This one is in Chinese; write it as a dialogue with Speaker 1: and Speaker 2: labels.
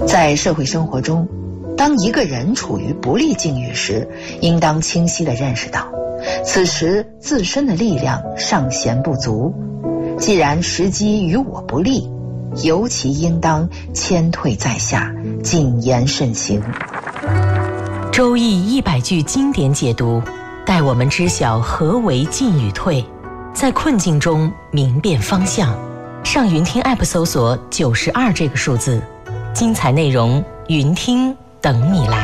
Speaker 1: 在社会生活中，当一个人处于不利境遇时，应当清晰地认识到，此时自身的力量尚嫌不足。既然时机与我不利，尤其应当谦退在下，谨言慎行。
Speaker 2: 周易100句经典解读，带我们知晓何为进与退，在困境中明辨方向。上云听 App 搜索92这个数字，精彩内容云听等你来。